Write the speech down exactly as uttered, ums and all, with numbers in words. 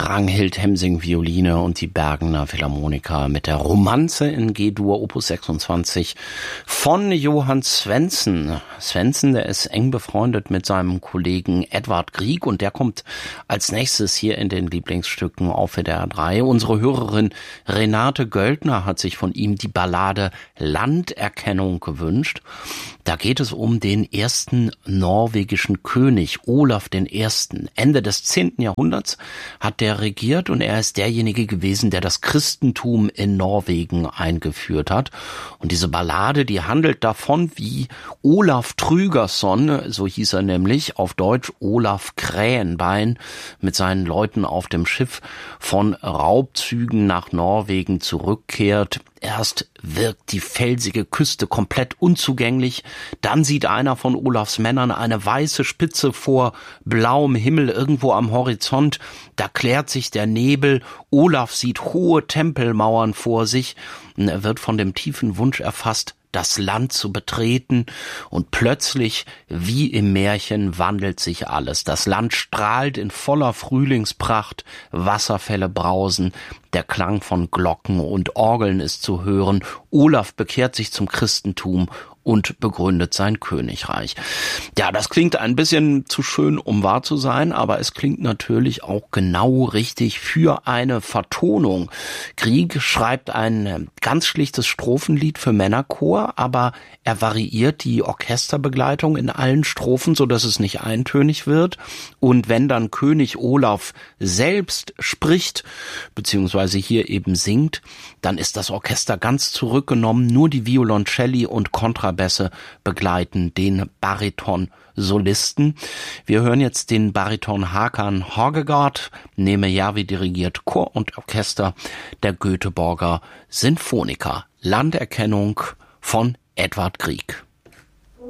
Ranghild Hemsing Violine und die Bergener Philharmoniker mit der Romanze in G-Dur Opus sechsundzwanzig von Johann Svendsen. Svendsen, der ist eng befreundet mit seinem Kollegen Edvard Grieg und der kommt als nächstes hier in den Lieblingsstücken auf W D R drei. Unsere Hörerin Renate Göldner hat sich von ihm die Ballade Landerkennung gewünscht. Da geht es um den ersten norwegischen König, Olaf der Erste. Ende des zehnten Jahrhunderts hat der regiert und er ist derjenige gewesen, der das Christentum in Norwegen eingeführt hat. Und diese Ballade, die handelt davon, wie Olaf Tryggvason, so hieß er nämlich, auf Deutsch Olaf Krähenbein, mit seinen Leuten auf dem Schiff von Raubzügen nach Norwegen zurückkehrt. Erst wirkt die felsige Küste komplett unzugänglich, dann sieht einer von Olafs Männern eine weiße Spitze vor blauem Himmel irgendwo am Horizont, da klärt sich der Nebel, Olaf sieht hohe Tempelmauern vor sich und er wird von dem tiefen Wunsch erfasst, das Land zu betreten und plötzlich, wie im Märchen, wandelt sich alles. Das Land strahlt in voller Frühlingspracht, Wasserfälle brausen, der Klang von Glocken und Orgeln ist zu hören. Olaf bekehrt sich zum Christentum und begründet sein Königreich. Ja, das klingt ein bisschen zu schön, um wahr zu sein, aber es klingt natürlich auch genau richtig für eine Vertonung. Grieg schreibt ein ganz schlichtes Strophenlied für Männerchor, aber er variiert die Orchesterbegleitung in allen Strophen, so dass es nicht eintönig wird. Und wenn dann König Olaf selbst spricht, beziehungsweise hier eben singt, dann ist das Orchester ganz zurückgenommen, nur die Violoncelli und Kontrabässe begleiten den Bariton-Solisten. Wir hören jetzt den Bariton Hakan Horgegaard, Neme Järvi dirigiert Chor und Orchester der Göteborger Sinfoniker. Landerkennung von Edvard Grieg.